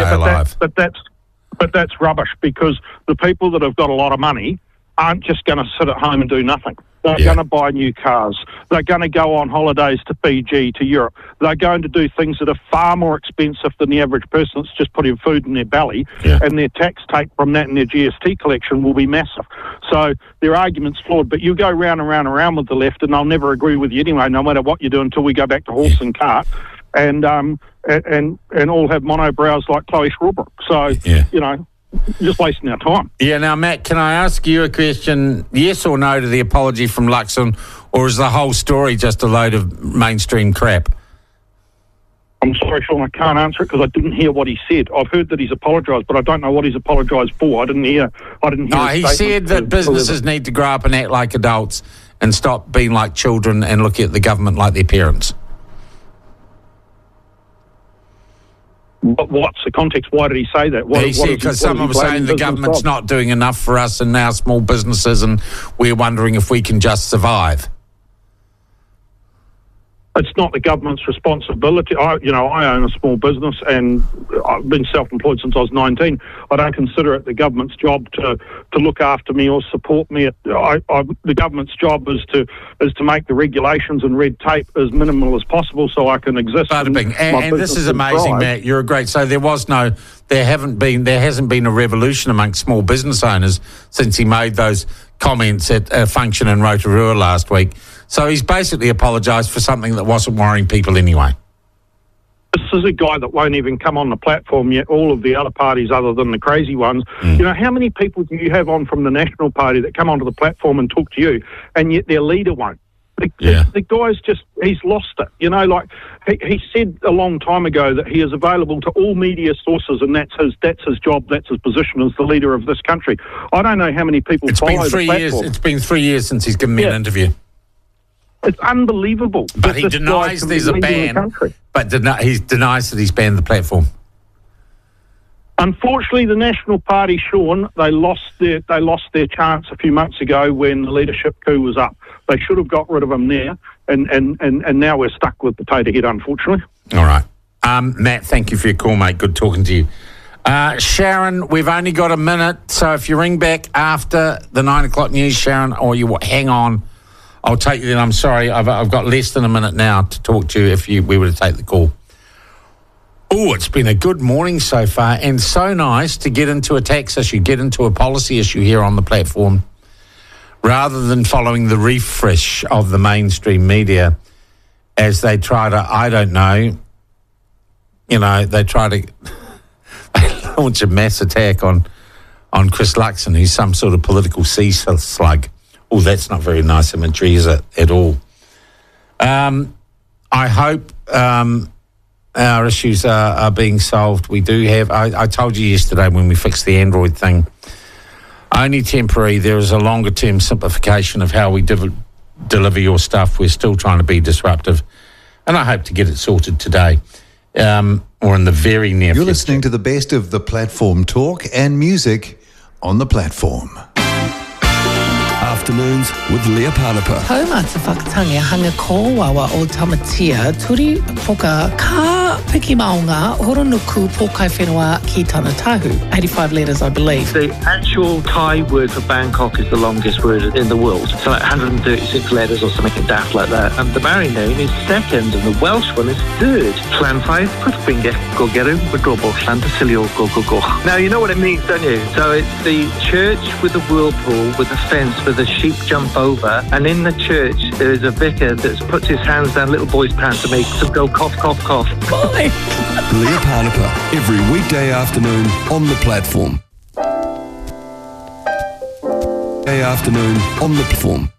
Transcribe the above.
alive. But that's rubbish, because the people that have got a lot of money aren't just going to sit at home and do nothing. They're going to buy new cars. They're going to go on holidays to Fiji, to Europe. They're going to do things that are far more expensive than the average person that's just putting food in their belly, and their tax take from that and their GST collection will be massive. So their argument's flawed, but you go round and round and round with the left, and they'll never agree with you anyway, no matter what you do, until we go back to horse and cart and all have monobrows like Chloe Schwalbrook. So, you know, just wasting our time. Yeah, now, Matt, can I ask you a question? Yes or no to the apology from Luxon, or is the whole story just a load of mainstream crap? I'm sorry, Sean, I can't answer it because I didn't hear what he said. I've heard that he's apologised, but I don't know what he's apologised for. I didn't hear. No, he said that businesses need to grow up and act like adults and stop being like children and look at the government like their parents. But what's the context? Why did he say that? He said because someone was saying the government's not doing enough for us and our small businesses, and we're wondering if we can just survive. It's not the government's responsibility. I own a small business and I've been self-employed since I was 19. I don't consider it the government's job to look after me or support me. The government's job is to make the regulations and red tape as minimal as possible so I can exist. And this is amazing, Matt. You're a great. So there hasn't been a revolution amongst small business owners since he made those comments at a function in Rotorua last week. So he's basically apologised for something that wasn't worrying people anyway. This is a guy that won't even come on the platform yet. All of the other parties, other than the crazy ones, you know, how many people do you have on from the National Party that come onto the platform and talk to you, and yet their leader won't? The guy's he's lost it. You know, like he said a long time ago that he is available to all media sources, and that's his job, that's his position as the leader of this country. I don't know how many people follow the platform. It's been 3 years since he's given me an interview. It's unbelievable. But he denies there's a ban. But he denies that he's banned the platform. Unfortunately, the National Party, Sean, they lost their chance a few months ago when the leadership coup was up. They should have got rid of him there, and now we're stuck with Potato Head, unfortunately. All right. Matt, thank you for your call, mate. Good talking to you. Sharon, we've only got a minute, so if you ring back after the 9 o'clock news, Sharon, or you hang on, I'll take you then. I'm sorry, I've got less than a minute now to talk to you if we were to take the call. Oh, it's been a good morning so far, and so nice to get into a tax issue, get into a policy issue here on the platform, rather than following the refresh of the mainstream media as they try to, I don't know, they try to launch a mass attack on Chris Luxon, who's some sort of political sea slug. Oh, that's not very nice imagery, is it, at all? I hope our issues are being solved. We do have, I told you yesterday when we fixed the Android thing, only temporary. There is a longer-term simplification of how we deliver your stuff. We're still trying to be disruptive, and I hope to get it sorted today or in the very near future. You're listening to the best of the platform talk and music on the platform. Afternoons with Leah Panapa. Tauma te whakatangia hanga kōwawa o Tamatia, turi poka ka piki maunga horonuku pokai whenua ki tana tahu. 85 letters, I believe. The actual Thai word for Bangkok is the longest word in the world. So like 136 letters or something daft like that. And the Maori name is second and the Welsh one is third. Llanfaith Pwthbinge Gogeru Wadrobo Llanfasilio Go. Now you know what it means, don't you? So it's the church with the whirlpool with the fence with the sheep jump over, and in the church there is a vicar that puts his hands down little boys' pants and makes them go cough, cough, cough. Boy. Leah Panapa, every weekday afternoon on the platform. Afternoon on the platform.